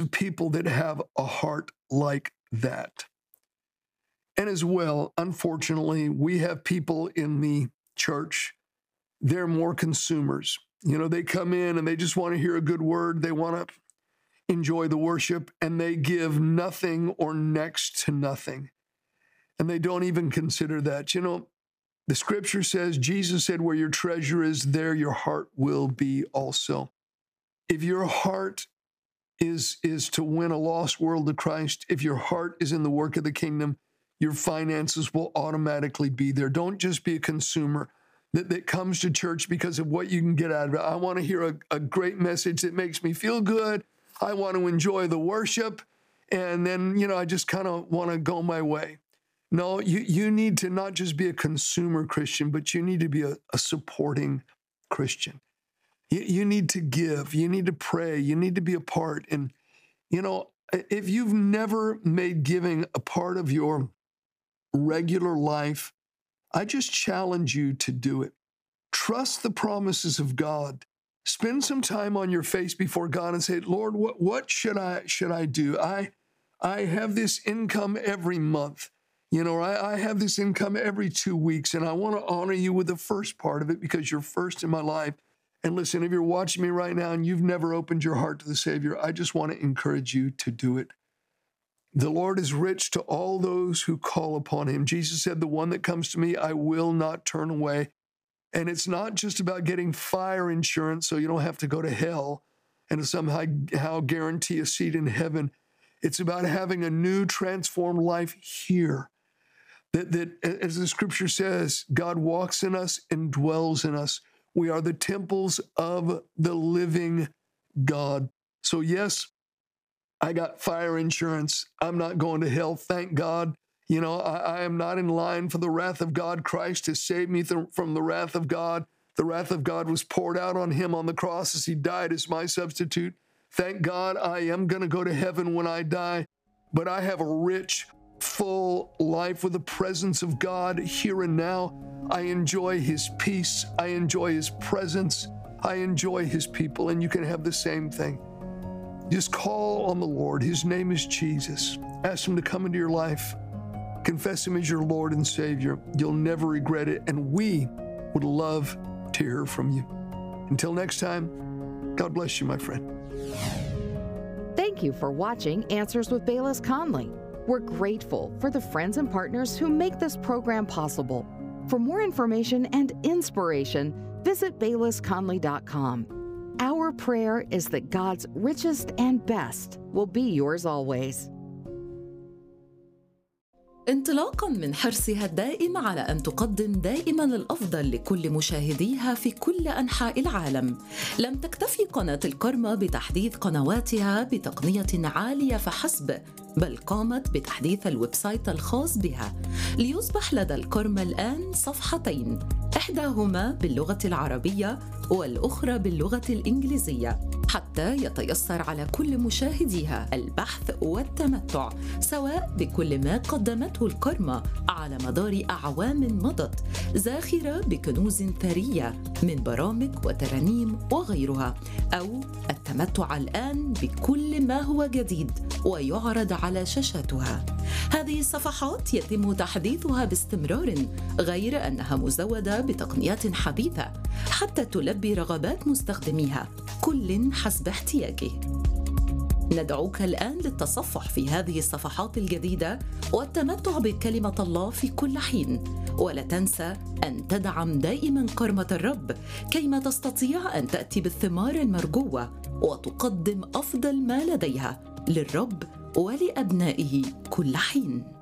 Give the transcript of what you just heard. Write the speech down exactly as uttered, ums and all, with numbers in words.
of people that have a heart like that. And as well, unfortunately, we have people in the church, they're more consumers. You know, they come in and they just want to hear a good word. They want to enjoy the worship, and they give nothing or next to nothing. And they don't even consider that. You know, the scripture says, Jesus said, where your treasure is, there your heart will be also. If your heart is, is to win a lost world to Christ, if your heart is in the work of the kingdom, your finances will automatically be there. Don't just be a consumer that, that comes to church because of what you can get out of it. I want to hear a, a great message that makes me feel good. I want to enjoy the worship. And then, you know, I just kind of want to go my way. No, you, you need to not just be a consumer Christian, but you need to be a, a supporting Christian. You, you need to give. You need to pray. You need to be a part. And, you know, if you've never made giving a part of your regular life, I just challenge you to do it. Trust the promises of God. Spend some time on your face before God and say, Lord, what, what should I should I do? I I have this income every month. You know, I, I have this income every two weeks, and I want to honor you with the first part of it because you're first in my life. And listen, if you're watching me right now and you've never opened your heart to the Savior, I just want to encourage you to do it. The Lord is rich to all those who call upon him. Jesus said, the one that comes to me, I will not turn away. And it's not just about getting fire insurance so you don't have to go to hell and somehow how guarantee a seat in heaven. It's about having a new transformed life here. That, that, as the scripture says, God walks in us and dwells in us. We are the temples of the living God. So yes, I got fire insurance. I'm not going to hell, thank God. You know, I, I am not in line for the wrath of God. Christ has saved me th- from the wrath of God. The wrath of God was poured out on him on the cross as he died as my substitute. Thank God I am going to go to heaven when I die. But I have a rich, full life with the presence of God here and now. I enjoy his peace. I enjoy his presence. I enjoy his people. And you can have the same thing. Just call on the Lord. His name is Jesus. Ask him to come into your life. Confess him as your Lord and Savior. You'll never regret it. And we would love to hear from you. Until next time, God bless you, my friend. Thank you for watching Answers with Bayless Conley. We're grateful for the friends and partners who make this program possible. For more information and inspiration, visit bayless conley dot com. Our prayer is that God's richest and best will be yours always. انطلاقاً من حرصها الدائم على أن تقدم دائماً الأفضل لكل مشاهديها في كل أنحاء العالم، لم تكتفي قناة الكرمة بتحديث قنواتها بتقنية عالية فحسب، بل قامت بتحديث الويب سايت الخاص بها ليصبح لدى الكرمة الآن صفحتين، إحداهما باللغة العربية والأخرى باللغة الإنجليزية، حتى يتيسر على كل مشاهديها البحث والتمتع سواء بكل ما قدمته الكرمة على مدار أعوام مضت، زاخرة بكنوز ثرية من برامج وترانيم وغيرها، أو التمتع الآن بكل ما هو جديد ويعرض على شاشاتها. هذه الصفحات يتم تحديثها باستمرار، غير أنها مزودة بتقنيات حديثة حتى تلبي رغبات مستخدميها كل حسب احتياجه. ندعوك الآن للتصفح في هذه الصفحات الجديدة والتمتع بكلمة الله في كل حين، ولا تنسى أن تدعم دائما كرمة الرب كيما تستطيع أن تأتي بالثمار المرجوة وتقدم أفضل ما لديها للرب ولأبنائه كل حين.